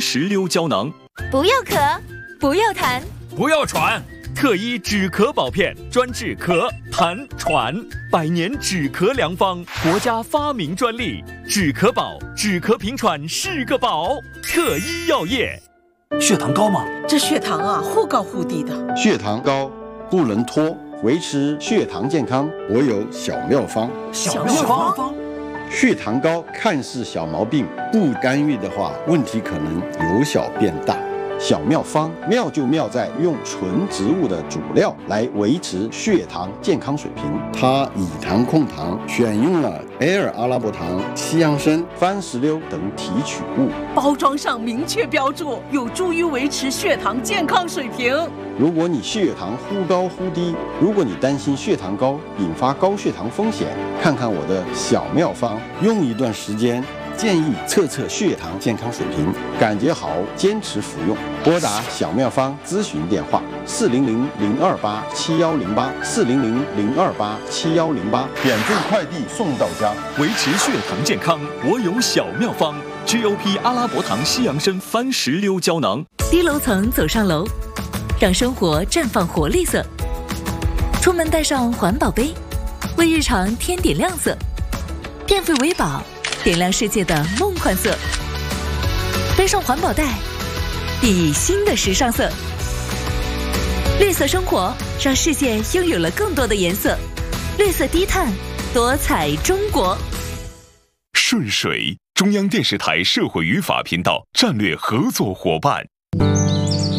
石榴胶囊。 不要咳，不要痰， 不要喘。 特医止咳宝片，专治咳、痰、喘，100年止咳良方，国家发明专利。止咳宝，止咳平喘是个宝。特医药业。 血糖高吗？ 这血糖啊，忽高忽低的。 血糖高不能拖，维持血糖健康，我有小妙方。 小妙方。 血糖高看似小毛病，不干预的话，问题可能由小变大。小妙方妙就妙在用纯植物的主料来维持血糖健康水平。它以糖控糖，选用了埃尔阿拉伯糖、西洋参、番石榴等提取物， 包装上明确标注，有助于维持血糖健康水平。 如果你血糖忽高忽低，如果你担心血糖高引发高血糖风险，看看我的小妙方，用一段时间。建议测测血糖健康水平，感觉好坚持服用。拨打小妙方咨询电话400-028-7108，400-028-7108，免费快递送到家。 维持血糖健康，我有小妙方 ，GOP 阿拉伯糖西洋参番石榴胶囊。 低楼层走上楼，让生活绽放活力色。出门带上环保杯，为日常添点亮色。电费为宝。点亮世界的梦幻色，背上环保袋，熠熠新的时尚色。绿色生活，让世界拥有了更多的颜色。绿色低碳，多彩中国。 顺水，中央电视台社会与法频道战略合作伙伴。